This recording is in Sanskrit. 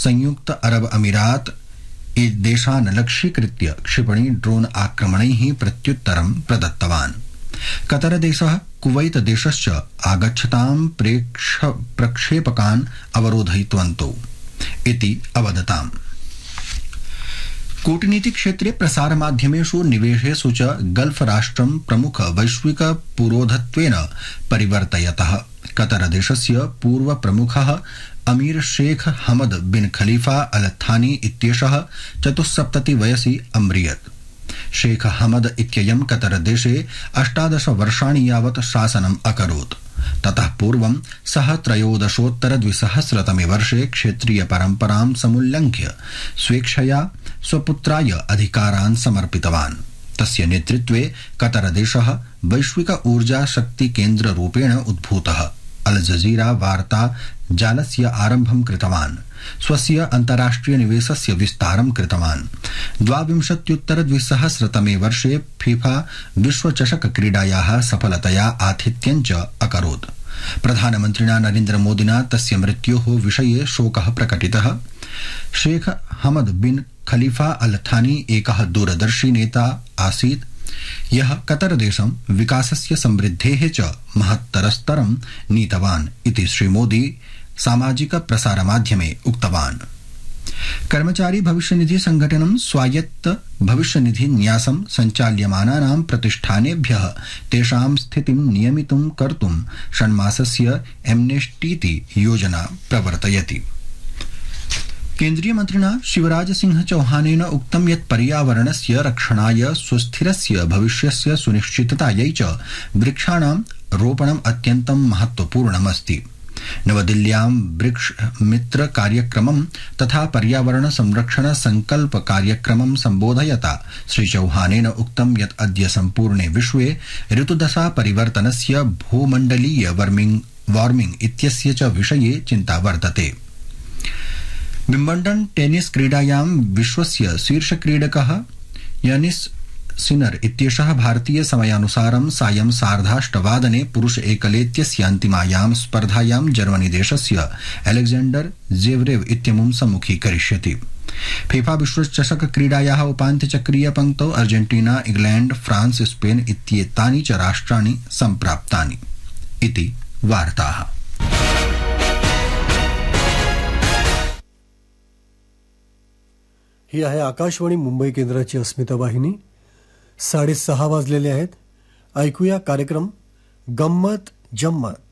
संयुक्त अरब अमीरात देशान् लक्ष्यीकृत्य क्षिपणि ड्रोन आक्रमणैः प्रत्युत्तरं प्रदत्तवान्। कतर देशः कुवैत देशश्च आगच्छतां प्रक्षेपकान् अवरोधयितवन्तौ इति अवदताम्। कूटनीति क्षेत्रे प्रसार माध्यमेषु निवेशेषु च गल्फ राष्ट्रं प्रमुख वैश्विक पुरोधत्वेन परिवर्तयतः। कतर देशस्य पूर्व प्रमुखः अमीर शेख हमद बिन खलीफा अल थानी इत्येषः 74 वयसि अम्रियत्। शेख हमद इत्ययं कतर देशे 18 वर्षाणि यावत् शासनम् अकरोत्। ततः पूर्वं सः 13-2000 वर्षे क्षेत्रीय परम्परां समुल्लङ्घ्य स्वेच्छया स्वपुत्राय अधिकारान् समर्पितवान्। तस्य नेतृत्वे कतर देशः वैश्विक ऊर्जा शक्ति केन्द्ररूपेण उद्भूतः। अल जजीरा वार्ता जालस्य आरम्भं कृतवान्। स्वस्य अन्ताराष्ट्रिय निवेशस्य विस्तारं कृतवान्। 22-2000 वर्षे फीफा विश्वचषक क्रीडायाः सफलतया आतिथ्यं च अकरोत्। प्रधानमन्त्रिणा नरेन्द्र मोदिना तस्य मृत्योः विषये शोकः प्रकटितः। शेख हमद बिन खलीफा अल थानी एकः दूरदर्शी नेता आसीत् यः कतर देशं विकासस्य समृद्धेः च महत्तरस्तरं नीतवान् इति श्रीमोदी सामाजिक प्रसार माध्यमे उक्तवान्। कर्मचारी भविष्यनिधि संघटनं स्वायत्त भविष्यनिधि न्यासं सञ्चाल्यमानानां प्रतिष्ठानेभ्यः तेषां स्थितिं नियमितुं कर्तुं षण्मासस्य एम्नेस्टीति योजना प्रवर्तयति। केन्द्रीय मन्त्रिणा शिवराज सिंह चौहानेन उक्तं यत् पर्यावरणस्य रक्षणाय सुस्थिरस्य भविष्यस्य सुनिश्चिततायै च वृक्षाणां रोपणम् अत्यन्तं महत्वपूर्णमस्ति। नवदिल्ल्यां वृक्ष मित्र कार्यक्रमं तथा पर्यावरण संरक्षण संकल्प कार्यक्रमं सम्बोधयता श्री चौहानेन उक्तं यत् अद्य सम्पूर्णे विश्वे ऋतुदशा परिवर्तनस्य भूमण्डलीय वार्मिंग इत्यस्य च विषये चिन्ता वर्तते। विम्बल्डन् टेनिस क्रीडायां विश्वस्य शीर्ष क्रीडकः यानिस सिनर इत्येषः भारतीय समयानुसारं सायं 8:30 पुरुष एकलेत्यस्य अन्तिमायां स्पर्धायां जर्मनी देशस्य अलेक्जेंडर जेवरेव इत्यमुं सम्मुखीकरिष्यति। फीफा विश्वचषक क्रीडायाः उपान्त्यचक्रीय पंक्तौ अर्जेंटीना इंग्लैंड फ्रांस स्पेन इत्येतानि च राष्ट्राणि सम्प्राप्तानि इति वार्ताः। ही आहे आकाशवाणी मुंबई केंद्राची अस्मिता वाहिनी। 6:30 वाजलेले आहेत। ऐकूया कार्यक्रम गम्मत जम्मत।